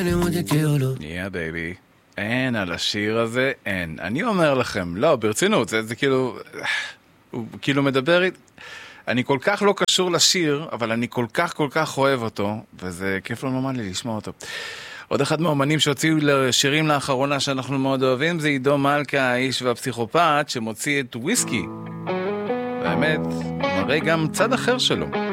בייבי. אין על השיר הזה, אין. אני אומר לכם, לא, ברצינות, זה כאילו, הוא כאילו מדבר, אני כל כך לא קשור לשיר, אבל אני כל כך אוהב אותו, וזה כיף לא נורמלי לשמוע אותו. עוד אחד מהאומנים שהוציאו שירים לאחרונה שאנחנו מאוד אוהבים, זה עידו מלכה, האיש והפסיכופת, שמוציא את וויסקי. באמת, מראה גם צד אחר שלו.